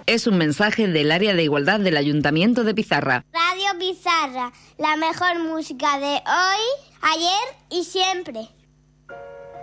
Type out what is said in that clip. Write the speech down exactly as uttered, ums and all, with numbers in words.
es un mensaje del área de igualdad del Ayuntamiento de Pizarra. Radio Pizarra, la mejor música de hoy, ayer y siempre.